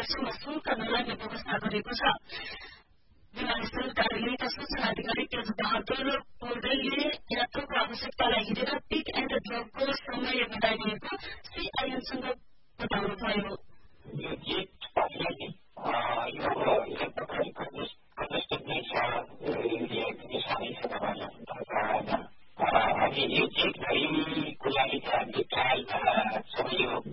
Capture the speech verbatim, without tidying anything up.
यात्रीहरूसँग शुल्क नलाग्ने व्यवस्था गरेको छ। विमानस्थल कार्यालयका सूचना अधिकारी तेज बहादुर पौडेलले यात्राको आवश्यकतालाई हेरेर पिक एण्ड ड्रपको समय बढ़ाइएको सीआईएनसँग बताउनुभयो। अनि यो चेक भइको लागि चाहिँ हामीले ट्रायल सहयोग